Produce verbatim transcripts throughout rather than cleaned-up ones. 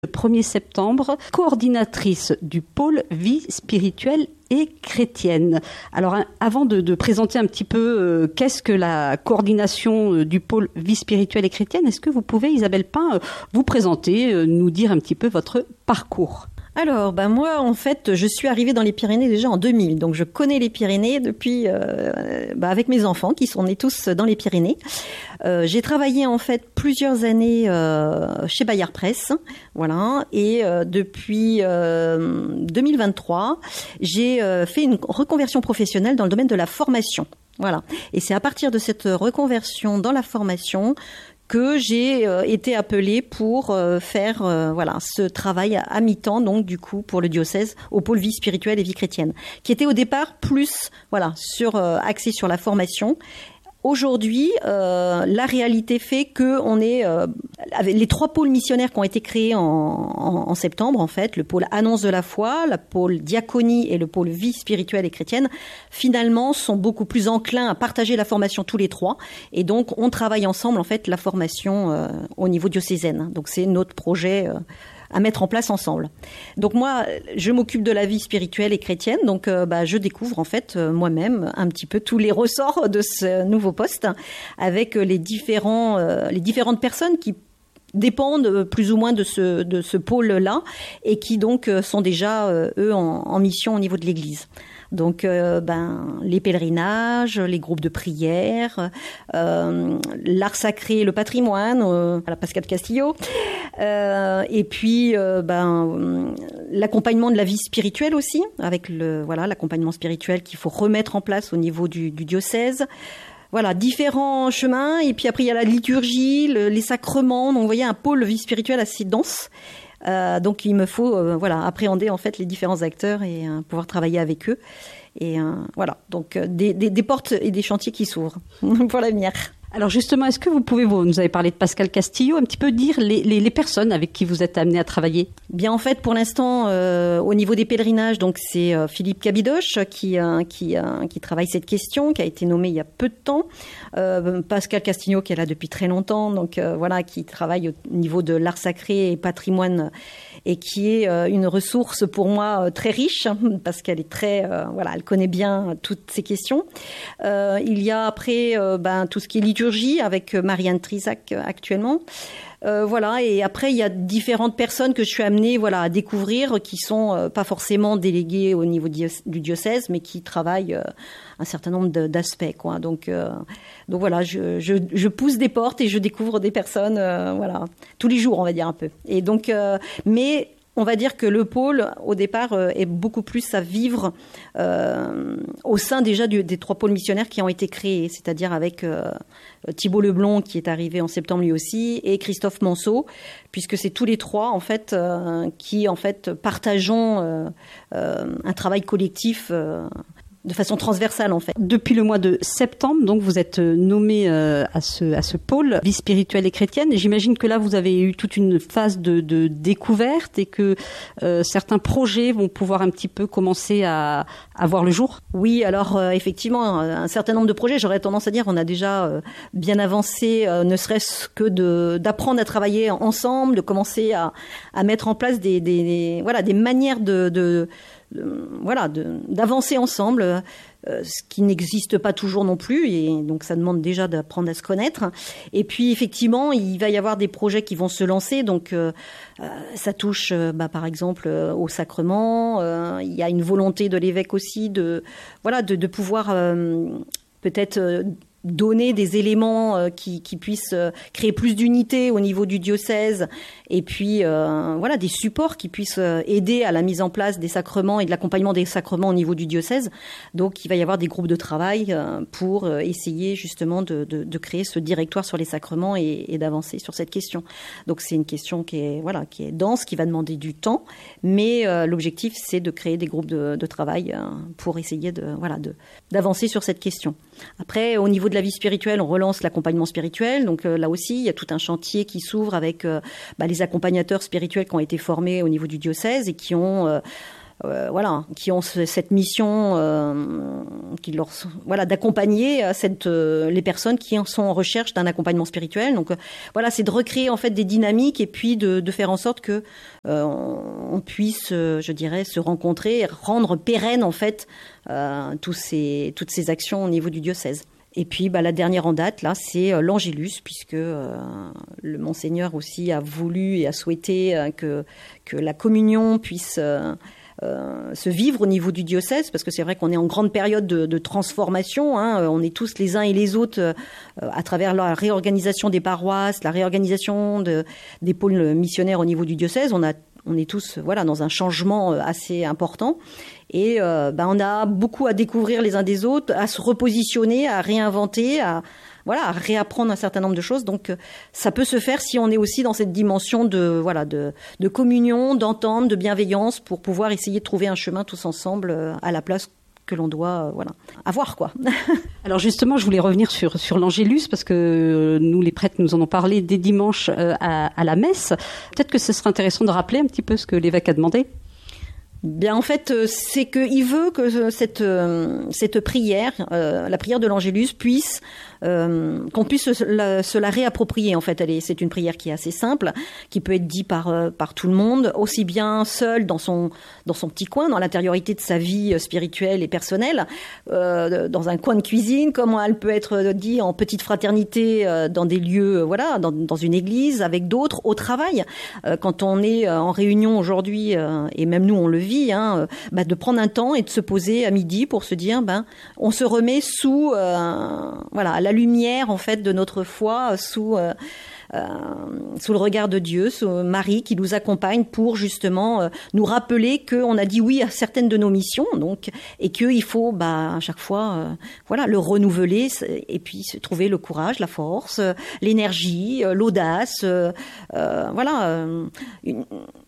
Le premier septembre, coordinatrice du pôle vie spirituelle et chrétienne. Alors, avant de, de présenter un petit peu euh, qu'est-ce que la coordination euh, du pôle vie spirituelle et chrétienne, est-ce que vous pouvez, Isabelle Pin, euh, vous présenter, euh, nous dire un petit peu votre parcours ? Alors, ben moi, en fait, je suis arrivée dans les Pyrénées déjà en deux mille, donc je connais les Pyrénées depuis, euh, ben avec mes enfants qui sont nés tous dans les Pyrénées. Euh, j'ai travaillé en fait plusieurs années euh, chez Bayard Presse, voilà, et euh, depuis euh, deux mille vingt-trois, j'ai euh, fait une reconversion professionnelle dans le domaine de la formation, voilà. Et c'est à partir de cette reconversion dans la formation que j'ai euh, été appelée pour euh, faire euh, voilà ce travail à, à mi-temps, donc du coup pour le diocèse au pôle vie spirituelle et vie chrétienne, qui était au départ plus voilà sur euh, axé sur la formation. Aujourd'hui, euh, la réalité fait que on est euh, avec les trois pôles missionnaires qui ont été créés en, en, en septembre, en fait, le pôle annonce de la foi, le pôle diaconie et le pôle vie spirituelle et chrétienne, finalement sont beaucoup plus enclins à partager la formation tous les trois, et donc on travaille ensemble en fait la formation euh, au niveau diocésain. Donc c'est notre projet Euh, à mettre en place ensemble. Donc moi, je m'occupe de la vie spirituelle et chrétienne, donc euh, bah, je découvre en fait euh, moi-même un petit peu tous les ressorts de ce nouveau poste avec les différents, euh, les différentes personnes qui dépendent plus ou moins de ce, de ce pôle-là et qui donc sont déjà, euh, eux, en, en mission au niveau de l'Église. Donc, euh, ben, les pèlerinages, les groupes de prière, euh, l'art sacré, le patrimoine, euh, à la Pascal Castillo, euh, et puis euh, ben, l'accompagnement de la vie spirituelle aussi, avec le voilà l'accompagnement spirituel qu'il faut remettre en place au niveau du, du diocèse. Voilà, différents chemins. Et puis après, il y a la liturgie, le, les sacrements. Donc, vous voyez, un pôle vie spirituelle assez dense. Euh, donc, il me faut euh, voilà appréhender en fait les différents acteurs et euh, pouvoir travailler avec eux. Et euh, voilà, donc euh, des, des, des portes et des chantiers qui s'ouvrent pour l'avenir. Alors justement, est-ce que vous pouvez, vous nous avez parlé de Pascal Castillo, un petit peu dire les, les, les personnes avec qui vous êtes amenés à travailler? Bien, en fait, pour l'instant, euh, au niveau des pèlerinages, donc c'est euh, Philippe Cabidoche qui euh, qui euh, qui travaille cette question, qui a été nommé il y a peu de temps. Euh, Pascal Castillo qui est là depuis très longtemps, donc euh, voilà, qui travaille au niveau de l'art sacré et patrimoine et qui est euh, une ressource pour moi euh, très riche parce qu'elle est très euh, voilà, elle connaît bien toutes ces questions. Euh, il y a après euh, ben tout ce qui est liturgie avec Marianne Trisac actuellement. Euh, voilà, et après il y a différentes personnes que je suis amenée voilà à découvrir qui sont euh, pas forcément déléguées au niveau du diocèse mais qui travaillent euh, un certain nombre de, d'aspects quoi. Donc euh, donc voilà, je, je je pousse des portes et je découvre des personnes euh, voilà tous les jours on va dire un peu. Et donc euh, mais on va dire que le pôle, au départ, euh, est beaucoup plus à vivre euh, au sein déjà du, des trois pôles missionnaires qui ont été créés, c'est-à-dire avec euh, Thibault Leblond qui est arrivé en septembre lui aussi et Christophe Manceau, puisque c'est tous les trois en fait euh, qui en fait partageons euh, euh, un travail collectif. Euh, de façon transversale en fait. Depuis le mois de septembre, donc vous êtes nommé euh, à ce à ce pôle vie spirituelle et chrétienne. Et j'imagine que là vous avez eu toute une phase de, de découverte et que euh, certains projets vont pouvoir un petit peu commencer à, à voir le jour. Oui, alors euh, effectivement, un certain nombre de projets. J'aurais tendance à dire on a déjà euh, bien avancé, euh, ne serait-ce que de d'apprendre à travailler ensemble, de commencer à à mettre en place des des, des voilà des manières de, de De, voilà, de, d'avancer ensemble, euh, ce qui n'existe pas toujours non plus, et donc ça demande déjà d'apprendre à se connaître. Et puis effectivement, il va y avoir des projets qui vont se lancer, donc euh, euh, ça touche, euh, bah, par exemple, euh, au sacrement. Euh, il y a une volonté de l'évêque aussi de, voilà, de, de pouvoir euh, peut-être euh, donner des éléments euh, qui, qui puissent euh, créer plus d'unité au niveau du diocèse et puis euh, voilà des supports qui puissent euh, aider à la mise en place des sacrements et de l'accompagnement des sacrements au niveau du diocèse. Donc il va y avoir des groupes de travail euh, pour euh, essayer justement de, de, de créer ce directoire sur les sacrements et, et d'avancer sur cette question. Donc c'est une question qui est voilà qui est dense, qui va demander du temps, mais euh, l'objectif c'est de créer des groupes de, de travail euh, pour essayer de voilà de d'avancer sur cette question. Après au niveau de la vie spirituelle, on relance l'accompagnement spirituel. Donc euh, là aussi, il y a tout un chantier qui s'ouvre avec euh, bah, les accompagnateurs spirituels qui ont été formés au niveau du diocèse et qui ont euh, euh, voilà, qui ont ce, cette mission, euh, qui leur, voilà, d'accompagner cette, euh, les personnes qui sont en recherche d'un accompagnement spirituel. Donc, euh, voilà, c'est de recréer en fait des dynamiques et puis de, de faire en sorte que euh, on, on puisse, euh, je dirais, se rencontrer, et rendre pérenne en fait euh, tous ces, toutes ces actions au niveau du diocèse. Et puis, bah, la dernière en date, là, c'est euh, l'Angélus, puisque euh, le Monseigneur aussi a voulu et a souhaité euh, que, que la communion puisse euh, euh, se vivre au niveau du diocèse, parce que c'est vrai qu'on est en grande période de, de transformation. Hein, on est tous les uns et les autres euh, à travers la réorganisation des paroisses, la réorganisation de, des pôles missionnaires au niveau du diocèse. On a On est tous voilà, dans un changement assez important. Et euh, ben, on a beaucoup à découvrir les uns des autres, à se repositionner, à réinventer, à, voilà, à réapprendre un certain nombre de choses. Donc, ça peut se faire si on est aussi dans cette dimension de, voilà, de, de communion, d'entente, de bienveillance, pour pouvoir essayer de trouver un chemin tous ensemble à la place que l'on doit euh, voilà, avoir, quoi. Alors justement, je voulais revenir sur, sur l'Angélus, parce que nous, les prêtres, nous en ont parlé dès dimanche euh, à, à la messe. Peut-être que ce serait intéressant de rappeler un petit peu ce que l'évêque a demandé. Bien, en fait, c'est qu'il veut que cette, cette prière, euh, la prière de l'Angélus, puisse, euh, qu'on puisse se la, se la réapproprier. En fait, elle est, c'est une prière qui est assez simple, qui peut être dite par euh, par tout le monde, aussi bien seul dans son dans son petit coin, dans l'intériorité de sa vie spirituelle et personnelle, euh, dans un coin de cuisine, comme elle peut être dite en petite fraternité euh, dans des lieux, euh, voilà, dans, dans une église, avec d'autres, au travail. Euh, quand on est en réunion aujourd'hui, euh, et même nous on le vit. Hein, bah, de prendre un temps et de se poser à midi pour se dire, ben, on se remet sous, euh, voilà, la lumière en fait de notre foi, sous, euh, euh, sous le regard de Dieu, sous Marie qui nous accompagne pour justement euh, nous rappeler qu'on a dit oui à certaines de nos missions, donc, et qu'il faut, bah, à chaque fois, euh, voilà, le renouveler et puis trouver le courage, la force, euh, l'énergie, euh, l'audace, euh, euh, voilà. Euh, une,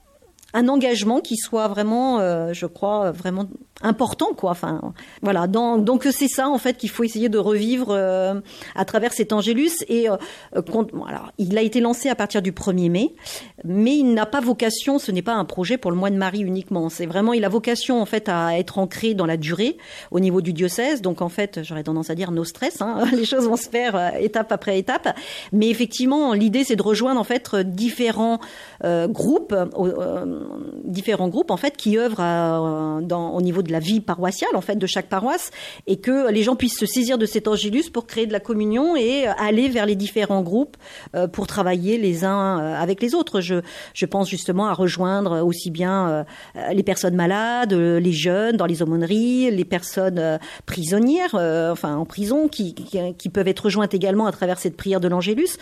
un engagement qui soit vraiment, euh, je crois, vraiment important, quoi. Enfin, voilà. Dans, donc c'est ça en fait qu'il faut essayer de revivre euh, à travers cet Angélus. Et euh, alors, il a été lancé à partir du premier mai, mais il n'a pas vocation. Ce n'est pas un projet pour le mois de Marie uniquement. C'est vraiment, il a vocation en fait à être ancré dans la durée au niveau du diocèse. Donc en fait, j'aurais tendance à dire no stress. Hein, les choses vont se faire euh, étape après étape. Mais effectivement, l'idée c'est de rejoindre en fait différents euh, groupes. Euh, différents groupes en fait qui œuvrent à, dans, au niveau de la vie paroissiale en fait de chaque paroisse, et que les gens puissent se saisir de cet Angélus pour créer de la communion et aller vers les différents groupes euh, pour travailler les uns avec les autres. Je, je pense justement à rejoindre aussi bien euh, les personnes malades, les jeunes dans les aumôneries, les personnes euh, prisonnières, euh, enfin en prison, qui, qui, qui peuvent être rejointes également à travers cette prière de l'Angélus.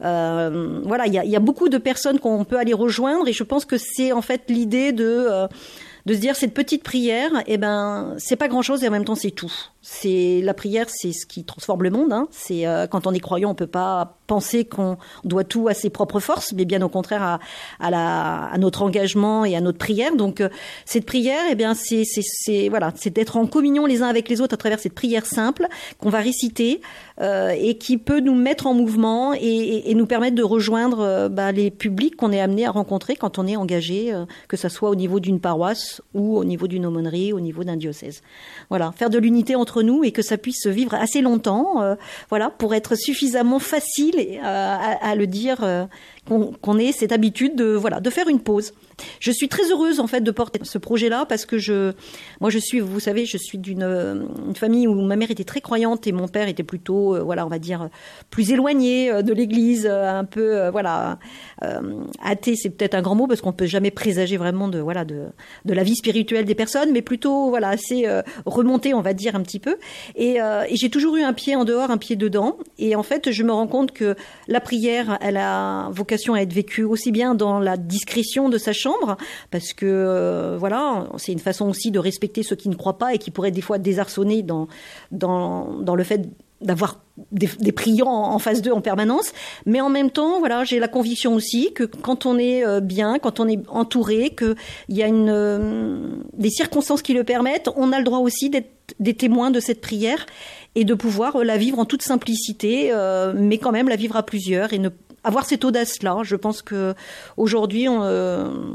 Euh, voilà, il y a, y a beaucoup de personnes qu'on peut aller rejoindre, et je pense que c'est en fait l'idée de euh, de se dire cette petite prière, eh ben c'est pas grand chose et en même temps c'est tout. C'est la prière, c'est ce qui transforme le monde. Hein. C'est euh, quand on est croyant, on peut pas penser qu'on doit tout à ses propres forces, mais bien au contraire à, à, la, à notre engagement et à notre prière. Donc euh, cette prière, eh bien c'est, c'est, c'est voilà, c'est d'être en communion les uns avec les autres à travers cette prière simple qu'on va réciter euh, et qui peut nous mettre en mouvement et, et, et nous permettre de rejoindre euh, bah, les publics qu'on est amené à rencontrer quand on est engagé, euh, que ça soit au niveau d'une paroisse ou au niveau d'une aumônerie, au niveau d'un diocèse. Voilà, faire de l'unité entre nous et que ça puisse vivre assez longtemps, euh, voilà, pour être suffisamment facile euh, à, à le dire, euh, qu'on, qu'on ait cette habitude de, voilà, de faire une pause. Je suis très heureuse en fait de porter ce projet-là parce que je, moi je suis, vous savez, je suis d'une une famille où ma mère était très croyante et mon père était plutôt, euh, voilà, on va dire plus éloigné euh, de l'Église, euh, un peu, euh, voilà, euh, athée, c'est peut-être un grand mot parce qu'on ne peut jamais présager vraiment de, voilà, de, de la vie spirituelle des personnes, mais plutôt, voilà, assez euh, remonté, on va dire un petit peu. Et, euh, et j'ai toujours eu un pied en dehors, un pied dedans. Et en fait, je me rends compte que la prière, elle a vocation à être vécue aussi bien dans la discrétion de sa chambre, parce que euh, voilà, c'est une façon aussi de respecter ceux qui ne croient pas et qui pourraient des fois désarçonner dans dans dans le fait d'avoir des, des priants en face d'eux en permanence, mais en même temps, voilà, j'ai la conviction aussi que quand on est bien, quand on est entouré, que il y a une euh, des circonstances qui le permettent, on a le droit aussi d'être des témoins de cette prière et de pouvoir la vivre en toute simplicité, euh, mais quand même la vivre à plusieurs et ne avoir cette audace-là. Je pense que aujourd'hui, on, euh,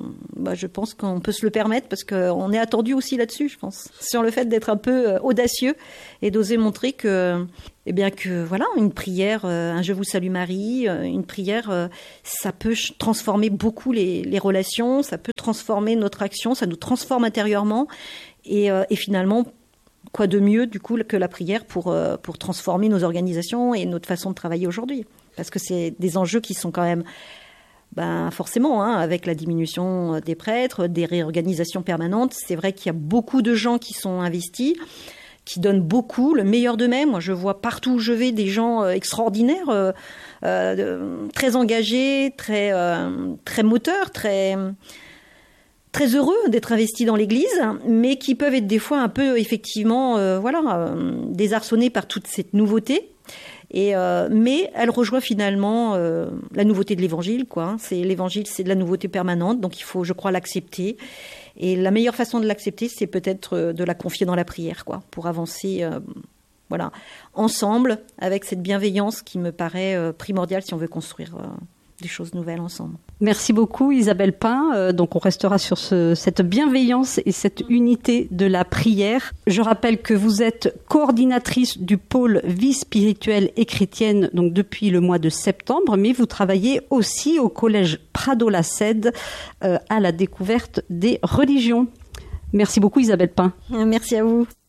bah, je pense qu'on peut se le permettre parce qu'on est attendu aussi là-dessus, je pense, sur le fait d'être un peu euh, audacieux et d'oser montrer que, eh bien que voilà, une prière, euh, un Je vous salue Marie, euh, une prière, euh, ça peut transformer beaucoup les, les relations, ça peut transformer notre action, ça nous transforme intérieurement et, euh, et finalement, quoi de mieux du coup que la prière pour euh, pour transformer nos organisations et notre façon de travailler aujourd'hui, parce que c'est des enjeux qui sont quand même Ben forcément, hein, avec la diminution des prêtres, des réorganisations permanentes, c'est vrai qu'il y a beaucoup de gens qui sont investis, qui donnent beaucoup, le meilleur d'eux-mêmes. Moi, je vois partout où je vais des gens extraordinaires, euh, euh, très engagés, très euh, très moteurs, très très heureux d'être investis dans l'Église, mais qui peuvent être des fois un peu effectivement, euh, voilà, euh, désarçonnés par toute cette nouveauté. Et euh, mais elle rejoint finalement euh, la nouveauté de l'Évangile, quoi. C'est l'Évangile, c'est de la nouveauté permanente, donc il faut, je crois, l'accepter. Et la meilleure façon de l'accepter, c'est peut-être de la confier dans la prière, quoi, pour avancer, euh, voilà, ensemble, avec cette bienveillance qui me paraît euh, primordiale si on veut construire euh, des choses nouvelles ensemble. Merci beaucoup Isabelle Pin. Euh, donc on restera sur ce, cette bienveillance et cette unité de la prière. Je rappelle que vous êtes coordinatrice du pôle vie spirituelle et chrétienne donc depuis le mois de septembre, mais vous travaillez aussi au collège Prado-la-Cède euh, à la découverte des religions. Merci beaucoup Isabelle Pin. Merci à vous.